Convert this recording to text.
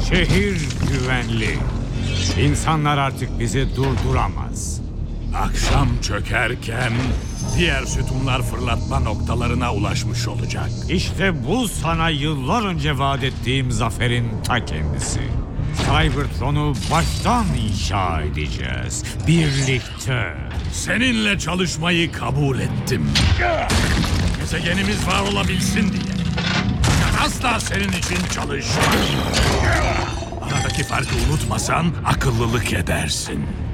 Şehir güvenli. İnsanlar artık bizi durduramaz. Akşam çökerken diğer sütunlar fırlatma noktalarına ulaşmış olacak. İşte bu sana yıllar önce vaat ettiğim zaferin ta kendisi. Cybertron'u baştan inşa edeceğiz. Birlikte. Seninle çalışmayı kabul ettim. Gezegenimiz var olabilsin diye. Asla senin için çalışmam. Aradaki farkı unutmasan akıllılık edersin.